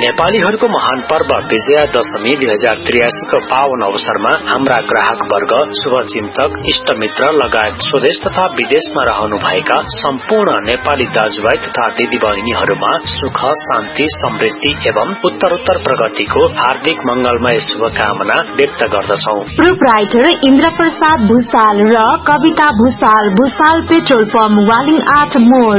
नेपालीहरूको महान पर्व विजया दशमी 2083 को पावन अवसरमा हाम्रा ग्राहक वर्ग, शुभचिन्तक, इष्टमित्र लगायत स्वदेश तथा विदेशमा रहनुभएका सम्पूर्ण नेपाली दाजुभाइ तथा दिदीबहिनीहरूमा सुख, शान्ति, समृद्धि एवं उत्तरोत्तर प्रगतिको हार्दिक मंगलमय शुभकामना व्यक्त गर्दछौ। प्रोपराइटर इन्द्र प्रसाद भुसाल र कविता भुसाल, भुसाल पेट्रोल पम्प वालिङ 8 मोड।